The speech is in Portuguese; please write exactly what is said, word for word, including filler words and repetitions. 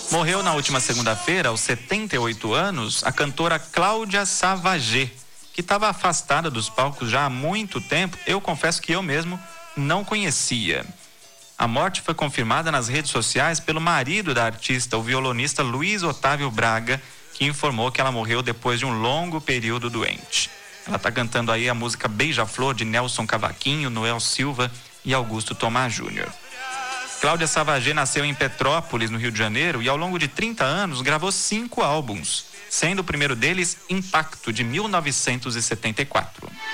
Morreu na última segunda-feira, aos setenta e oito anos, a cantora Cláudia Sauvaget, que estava afastada dos palcos já há muito tempo. Eu confesso que eu mesmo não conhecia. A morte foi confirmada nas redes sociais pelo marido da artista, o violonista Luiz Otávio Braga, que informou que ela morreu depois de um longo período doente. Ela está cantando aí a música Beija-Flor, de Nelson Cavaquinho, Noel Silva e Augusto Tomás Júnior. Cláudia Sauvaget nasceu em Petrópolis, no Rio de Janeiro, e ao longo de trinta anos gravou cinco álbuns, sendo o primeiro deles Impacto, de mil novecentos e setenta e quatro.